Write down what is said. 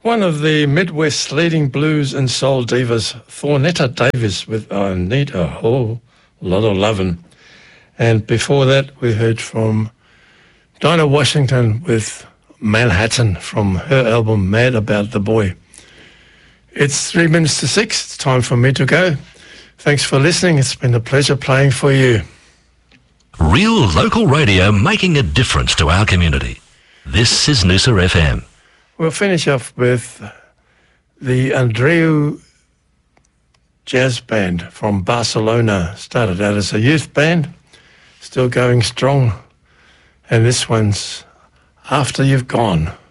One of the Midwest's leading blues and soul divas, Thornetta Davis, with I Need a Whole Lot of Lovin'. And before that, we heard from Dinah Washington with Manhattan from her album Mad About the Boy. It's 3 minutes to 6. It's time for me to go. Thanks for listening. It's been a pleasure playing for you. Real local radio making a difference to our community. This is Noosa FM. We'll finish off with the Andreu Jazz Band from Barcelona. Started out as a youth band, still going strong. And this one's After You've Gone.